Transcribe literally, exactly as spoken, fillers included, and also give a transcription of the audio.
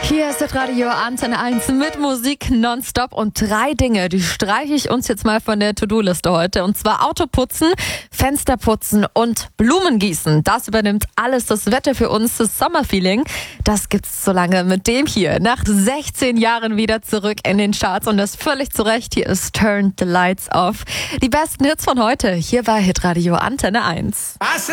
Hier ist das Radio Antenne eins mit Musik nonstop und drei Dinge, die streiche ich uns jetzt mal von der To-Do-Liste heute. Und zwar Autoputzen, Fensterputzen und Blumengießen. Das übernimmt alles das Wetter für uns, das Summerfeeling. Das gibt's so lange mit dem hier. Nach sechzehn Jahren wieder zurück in den Charts und das völlig zu Recht. Hier ist Turn the Lights Off. Die besten Hits von heute, hier bei Hitradio Antenne eins. I said